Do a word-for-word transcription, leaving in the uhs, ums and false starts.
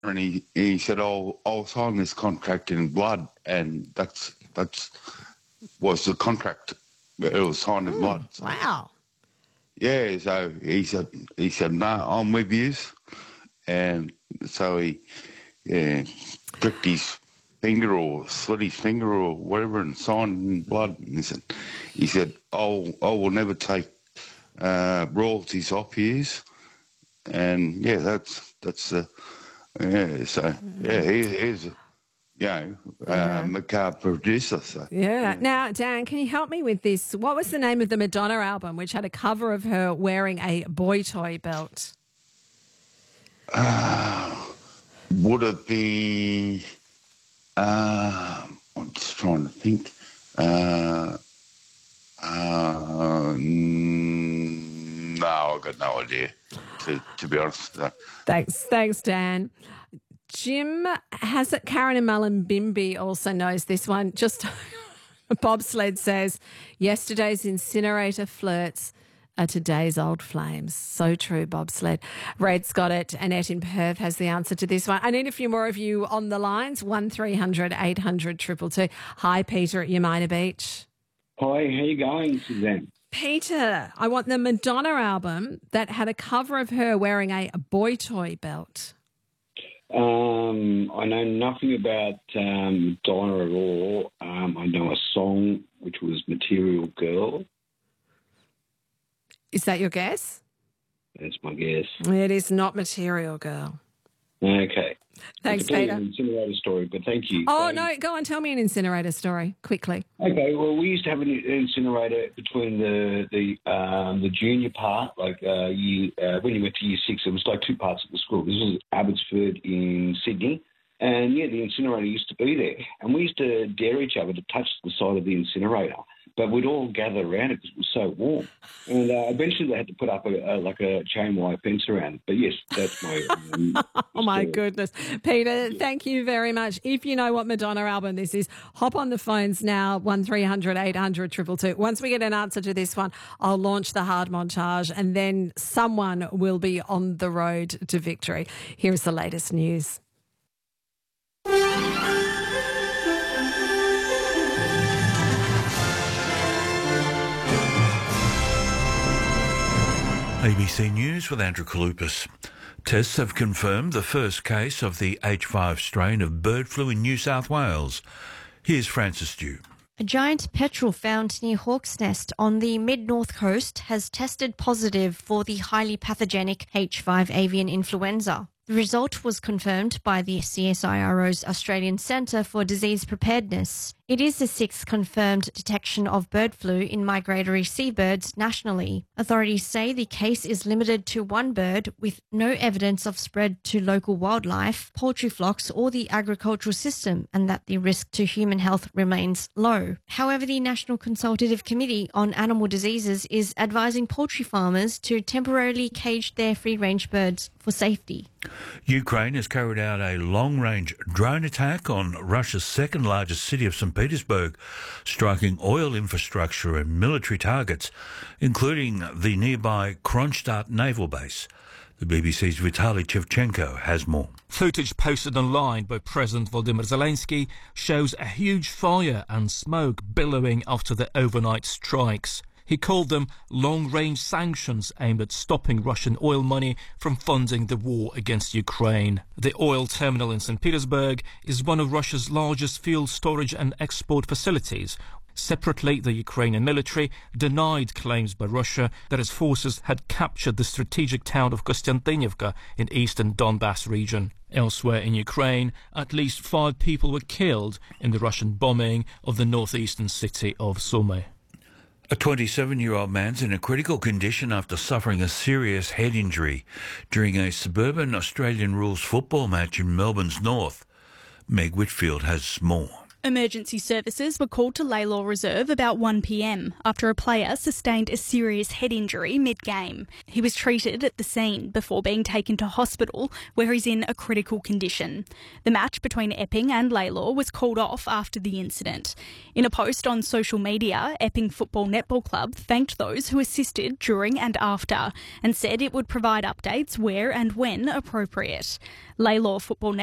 and he, he said, "Oh, I'll sign this contract in blood," and that's that's was the contract. It was signed in Mm, blood. wow. Yeah, so he said, he said, "No, I'm with you," and so he, yeah, pricked his finger or slit his finger or whatever and signed in blood. And he said, he said, "Oh, I will never take uh, royalties off yous," and yeah, that's that's the yeah. So yeah, he, he's you know uh, Yeah. macabre producer. So Yeah. Now, Dan, can you help me with this? What was the name of the Madonna album which had a cover of her wearing a boy toy belt? uh, would it be? Uh, I'm just trying to think. Uh, uh, mm, no, I've got no idea. To to be honest, so, Thanks. Thanks, Dan. Jim has it. Karen and Mullen Bimby also knows this one. Just Bobsled says, yesterday's incinerator flirts are today's old flames. So true, Bobsled. Red's got it. Annette in Perth has the answer to this one. I need a few more of you on the lines. one three hundred eight hundred two two two. Hi, Peter at Yamina Beach. Hi, how you going, Suzanne? Peter, I want the Madonna album that had a cover of her wearing a boy toy belt. Um, I know nothing about um, Donna at all. Um, I know a song which was Material Girl. Is that your guess? That's my guess. It is not Material Girl. Okay. Thanks, I could tell you Peter. an incinerator story, but thank you. Oh, So- no, go on, tell me an incinerator story, quickly. Okay, well, we used to have an incinerator between the the um, the junior part, like uh, year, uh, when you went to year six, it was like two parts of the school. This was Abbotsford in Sydney, and yeah, the incinerator used to be there, and we used to dare each other to touch the side of the incinerator, but we'd all gather around it because it was so warm, and uh, eventually they had to put up a, a, like a chain wire fence around it. But yes, that's my. Um, Oh, my story. goodness. Peter, thank you very much. If you know what Madonna album this is, hop on the phones now, one three hundred eight hundred two two two. Once we get an answer to this one, I'll launch the hard montage and then someone will be on the road to victory. Here's the latest news. A B C News with Andrew Kalupas. Tests have confirmed the first case of the H five strain of bird flu in New South Wales. Here's Francis Dew. A giant petrel found near Hawk's Nest on the mid-north coast has tested positive for the highly pathogenic H five avian influenza. The result was confirmed by the C S I R O's Australian Centre for Disease Preparedness. It is the sixth confirmed detection of bird flu in migratory seabirds nationally. Authorities say the case is limited to one bird with no evidence of spread to local wildlife, poultry flocks or the agricultural system, and that the risk to human health remains low. However, the National Consultative Committee on Animal Diseases is advising poultry farmers to temporarily cage their free-range birds for safety. Ukraine has carried out a long-range drone attack on Russia's second-largest city of Saint Petersburg, striking oil infrastructure and military targets, including the nearby Kronstadt naval base. The B B C's Vitaly Shevchenko has more. Footage posted online by President Volodymyr Zelensky shows a huge fire and smoke billowing after the overnight strikes. He called them long-range sanctions aimed at stopping Russian oil money from funding the war against Ukraine. The oil terminal in Saint Petersburg is one of Russia's largest fuel storage and export facilities. Separately, the Ukrainian military denied claims by Russia that its forces had captured the strategic town of Kostiantynivka in eastern Donbass region. Elsewhere in Ukraine, at least five people were killed in the Russian bombing of the northeastern city of Sumy. A twenty-seven-year-old man's in a critical condition after suffering a serious head injury during a suburban Australian rules football match in Melbourne's north. Meg Whitfield has more. Emergency services were called to Laylaw Reserve about one p m after a player sustained a serious head injury mid-game. He was treated at the scene before being taken to hospital, where he's in a critical condition. The match between Epping and Laylaw was called off after the incident. In a post on social media, Epping Football Netball Club thanked those who assisted during and after and said it would provide updates where and when appropriate. Laylaw Football Netball